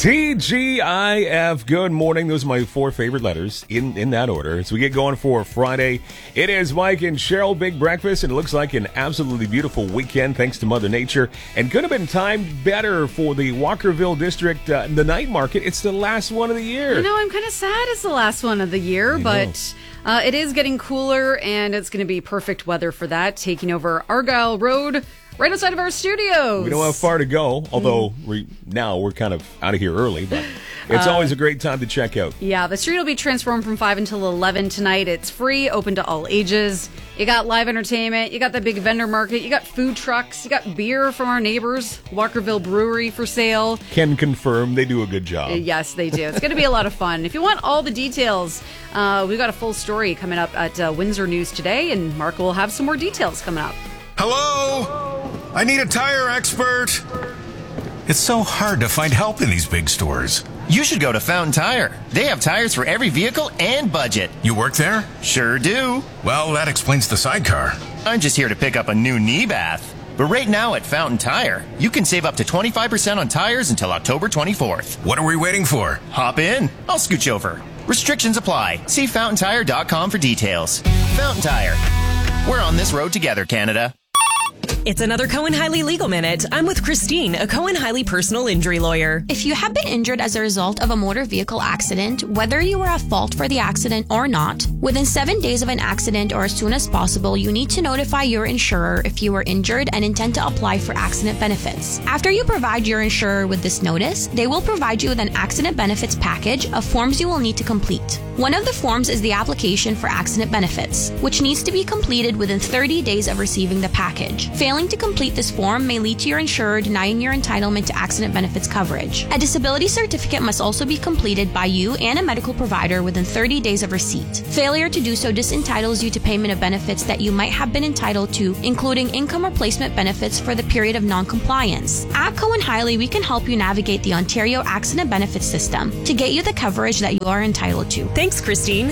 TGIF. Good morning. Those are my four favorite letters in that order. As we get going for Friday, it is Mike and Cheryl Big Breakfast, and it looks like an absolutely beautiful weekend thanks to Mother Nature. And could have been timed better for the Walkerville District, the night market. It's the last one of the year. I know, I'm kind of sad it's the last one of the year, but it is getting cooler, and it's going to be perfect weather for that, taking over Argyle Road, right outside of our studios. We don't have far to go, although we're kind of out of here early, but it's always a great time to check out. Yeah, the street will be transformed from 5 until 11 tonight. It's free, open to all ages. You got live entertainment, you got the big vendor market, you got food trucks, you got beer from our neighbors, Walkerville Brewery for sale. Can confirm they do a good job. Yes, they do. It's going to be a lot of fun. If you want all the details, we've got a full story coming up at Windsor News today, and Mark will have some more details coming up. Hello? I need a tire expert. It's so hard to find help in these big stores. You should go to Fountain Tire. They have tires for every vehicle and budget. You work there? Sure do. Well, that explains the sidecar. I'm just here to pick up a new knee bath. But right now at Fountain Tire, you can save up to 25% on tires until October 24th. What are we waiting for? Hop in. I'll scooch over. Restrictions apply. See fountaintire.com for details. Fountain Tire. We're on this road together, Canada. It's another Cohen-Hiley Legal Minute. I'm with Christine, a Cohen-Hiley personal injury lawyer. If you have been injured as a result of a motor vehicle accident, whether you were at fault for the accident or not, within 7 days of an accident or as soon as possible, you need to notify your insurer if you were injured and intend to apply for accident benefits. After you provide your insurer with this notice, they will provide you with an accident benefits package of forms you will need to complete. One of the forms is the application for accident benefits, which needs to be completed within 30 days of receiving the package. Failing to complete this form may lead to your insurer denying your entitlement to accident benefits coverage. A disability certificate must also be completed by you and a medical provider within 30 days of receipt. Failure to do so disentitles you to payment of benefits that you might have been entitled to, including income replacement benefits for the period of non-compliance. At Cohen-Hiley, we can help you navigate the Ontario Accident Benefits System to get you the coverage that you are entitled to. Thanks, Christine.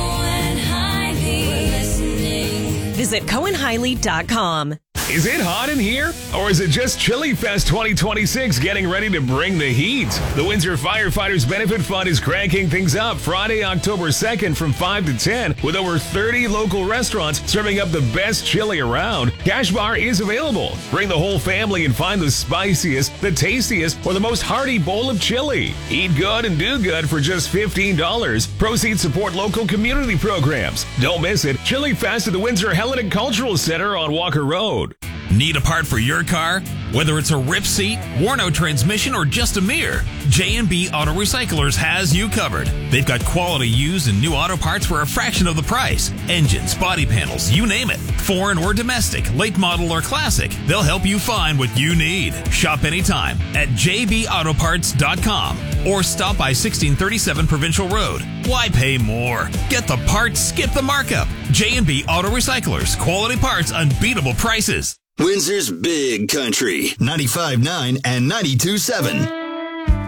Visit CohenHiley.com. Is it hot in here? Or is it just Chili Fest 2026 getting ready to bring the heat? The Windsor Firefighters Benefit Fund is cranking things up Friday, October 2nd from 5 to 10 with over 30 local restaurants serving up the best chili around. Cash bar is available. Bring the whole family and find the spiciest, the tastiest, or the most hearty bowl of chili. Eat good and do good for just $15. Proceeds support local community programs. Don't miss it. Chili Fest at the Windsor Hellenic Cultural Center on Walker Road. Need a part for your car? Whether it's a rip seat, worn out transmission, or just a mirror, J&B Auto Recyclers has you covered. They've got quality used and new auto parts for a fraction of the price. Engines, body panels, you name it. Foreign or domestic, late model or classic, they'll help you find what you need. Shop anytime at jbautoparts.com or stop by 1637 Provincial Road. Why pay more? Get the parts, skip the markup. J&B Auto Recyclers, quality parts, unbeatable prices. Windsor's Big Country, 95.9 and 92.7.